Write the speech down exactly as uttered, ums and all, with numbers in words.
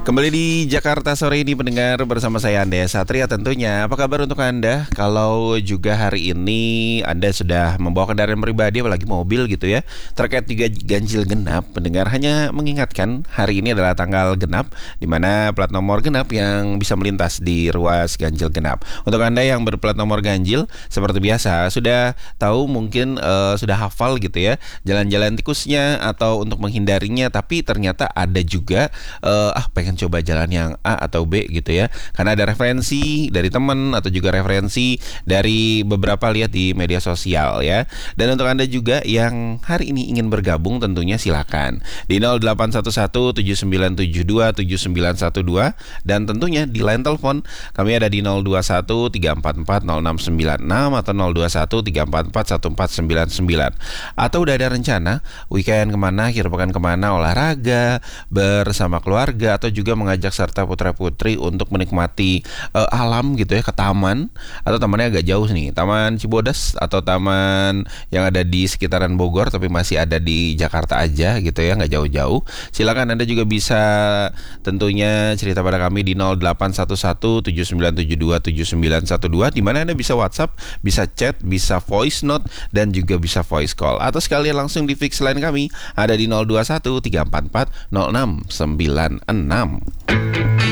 Kembali di Jakarta sore ini pendengar bersama saya Andrea Satria tentunya. Apa kabar untuk Anda? Kalau juga hari ini Anda sudah membawa kendaraan pribadi apalagi mobil gitu ya. Terkait juga ganjil genap, pendengar hanya mengingatkan hari ini adalah tanggal genap di mana plat nomor genap yang bisa melintas di ruas ganjil genap. Untuk Anda yang berplat nomor ganjil seperti biasa sudah tahu mungkin uh, sudah hafal gitu ya jalan-jalan tikusnya atau untuk menghindarinya, tapi ternyata ada juga uh, ah pengen coba jalan yang A atau B gitu ya, karena ada referensi dari teman atau juga referensi dari beberapa lihat di media sosial ya. Dan untuk Anda juga yang hari ini ingin bergabung tentunya silakan di nol delapan satu satu tujuh sembilan tujuh dua tujuh sembilan satu dua, dan tentunya di line telepon kami ada di nol dua satu tiga empat empat nol enam sembilan enam atau nol dua satu tiga empat empat satu empat sembilan sembilan. Atau udah ada rencana weekend kemana, akhir pekan kemana, olahraga bersama keluarga atau juga mengajak serta putra-putri untuk menikmati uh, alam gitu ya, ke taman atau tamannya agak jauh nih, Taman Cibodas atau taman yang ada di sekitaran Bogor tapi masih ada di Jakarta aja gitu ya, nggak jauh-jauh. Silakan Anda juga bisa tentunya cerita pada kami di nol delapan satu satu tujuh sembilan tujuh dua tujuh sembilan satu dua, di mana Anda bisa WhatsApp, bisa chat, bisa voice note dan juga bisa voice call, atau sekalian langsung di fix line kami ada di nol dua satu tiga empat empat nol enam sembilan enam.